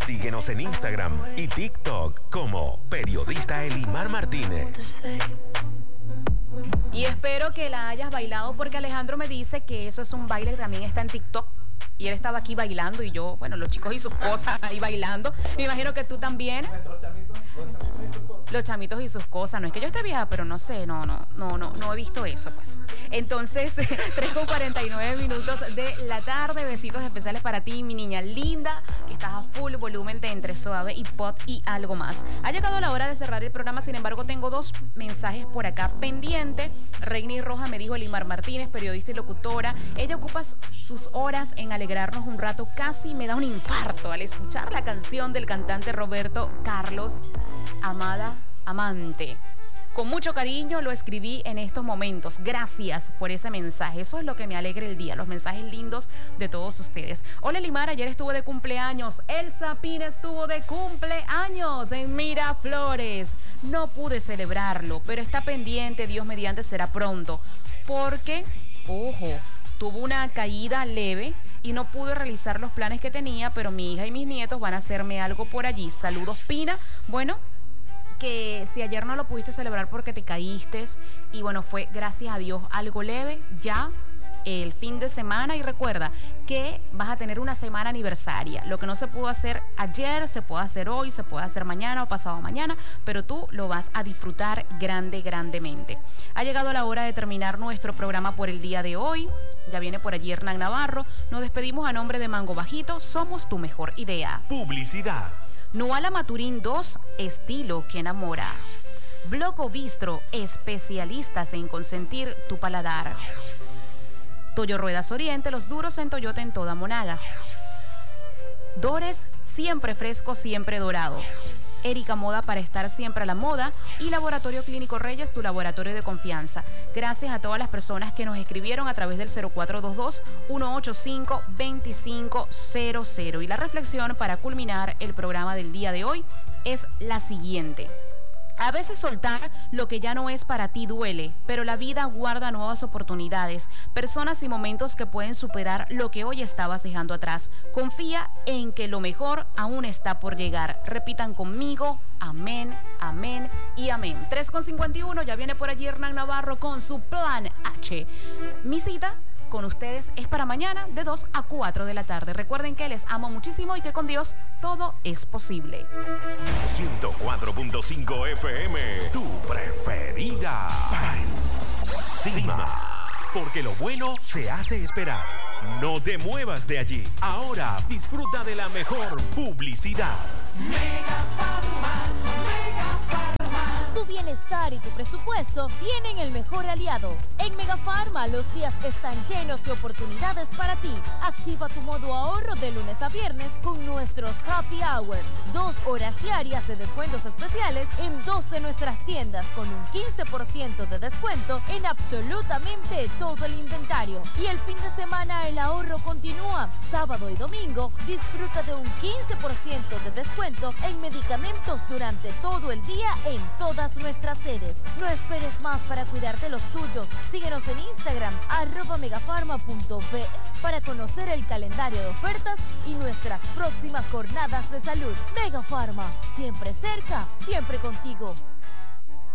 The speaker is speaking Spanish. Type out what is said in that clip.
Síguenos en Instagram y TikTok como Periodista Elimar Martínez. Y espero que la hayas bailado porque Alejandro me dice que eso es un baile que también está en TikTok. Y él estaba aquí bailando y yo, bueno, los chicos y sus cosas ahí bailando. Me imagino que tú también. Los chamitos y sus cosas. No es que yo esté vieja, pero no sé, no he visto eso, pues. Entonces, 3:49 de la tarde. Besitos especiales para ti, mi niña linda, que estás a full volumen de entre suave y pop y algo más. Ha llegado la hora de cerrar el programa, sin embargo, tengo dos mensajes por acá pendiente. Reini Roja me dijo Elimar Martínez, periodista y locutora. Ella ocupa sus horas en alegrarnos un rato. Casi me da un infarto al escuchar la canción del cantante Roberto Carlos, Amada Amante. Con mucho cariño lo escribí en estos momentos. Gracias por ese mensaje. Eso es lo que me alegra el día, los mensajes lindos de todos ustedes. Hola Elimar, ayer estuve de cumpleaños. Elsa Pina estuvo de cumpleaños en Miraflores. No pude celebrarlo, pero está pendiente, Dios mediante será pronto. Porque, ojo, tuvo una caída leve y no pude realizar los planes que tenía, pero mi hija y mis nietos van a hacerme algo por allí. Saludos, Pina. Bueno, que si ayer no lo pudiste celebrar porque te caíste y bueno, fue gracias a Dios algo leve, ya el fin de semana, y recuerda que vas a tener una semana aniversaria. Lo que no se pudo hacer ayer, se puede hacer hoy, se puede hacer mañana o pasado mañana, pero tú lo vas a disfrutar grandemente. Ha llegado la hora de terminar nuestro programa por el día de hoy. Ya viene por allí Hernán Navarro. Nos despedimos a nombre de Mango Bajito. Somos tu mejor idea. Publicidad. Nuala Maturín 2, estilo que enamora. Bloco Bistro, especialistas en consentir tu paladar. Toyo Ruedas Oriente, los duros en Toyota en toda Monagas. Dores, siempre fresco, siempre dorado. Erika Moda, para estar siempre a la moda. Y Laboratorio Clínico Reyes, tu laboratorio de confianza. Gracias a todas las personas que nos escribieron a través del 0422-185-2500. Y la reflexión para culminar el programa del día de hoy es la siguiente. A veces soltar lo que ya no es para ti duele, pero la vida guarda nuevas oportunidades, personas y momentos que pueden superar lo que hoy estabas dejando atrás. Confía en que lo mejor aún está por llegar. Repitan conmigo, amén, amén y amén. 3:51, ya viene por allí Hernán Navarro con su Plan H. Mi cita con ustedes es para mañana de 2 a 4 de la tarde. Recuerden que les amo muchísimo y que con Dios todo es posible. 104.5 FM, tu preferida. Encima. Porque lo bueno se hace esperar. No te muevas de allí. Ahora disfruta de la mejor publicidad. Mega Pharma. Tu bienestar y tu presupuesto tienen el mejor aliado. En Mega Pharma los días están llenos de oportunidades para ti. Activa tu modo ahorro de lunes a viernes con nuestros Happy Hour. 2 horas diarias de descuentos especiales en 2 de nuestras tiendas con un 15% de descuento en absolutamente todo el inventario. Y el fin de semana el ahorro continúa. Sábado y domingo disfruta de un 15% de descuento en medicamentos durante todo el día en todas nuestras sedes. No esperes más para cuidar de los tuyos. Síguenos en Instagram @megafarma.be para conocer el calendario de ofertas y nuestras próximas jornadas de salud. Mega Pharma, siempre cerca, siempre contigo.